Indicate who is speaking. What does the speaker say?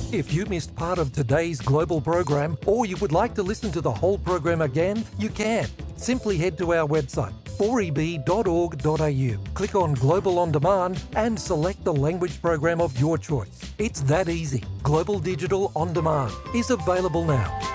Speaker 1: If you missed part of today's Global program, or you would like to listen to the whole program again, you can. Simply head to our website, 4eb.org.au, click on Global On Demand and select the language program of your choice. It's that easy. Global Digital On Demand is available now.